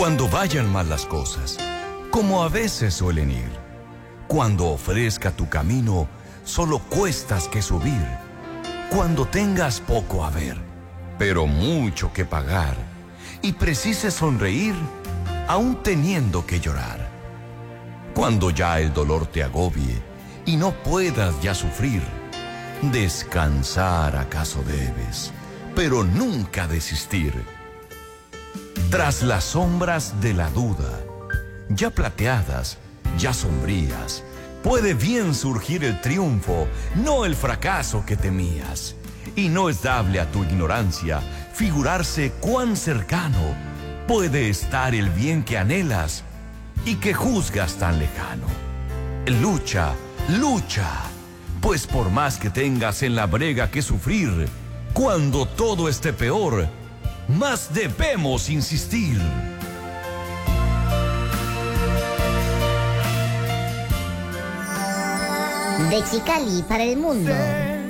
Cuando vayan mal las cosas, como a veces suelen ir. Cuando ofrezca tu camino solo cuestas que subir. Cuando tengas poco a ver, pero mucho que pagar, y precises sonreír, aún teniendo que llorar. Cuando ya el dolor te agobie y no puedas ya sufrir, descansar acaso debes, pero nunca desistir. Tras las sombras de la duda, ya plateadas, ya sombrías, puede bien surgir el triunfo, no el fracaso que temías. Y no es dable a tu ignorancia figurarse cuán cercano puede estar el bien que anhelas y que juzgas tan lejano. Lucha, lucha, pues por más que tengas en la brega que sufrir, cuando todo esté peor, más debemos insistir. De Chicali para el mundo.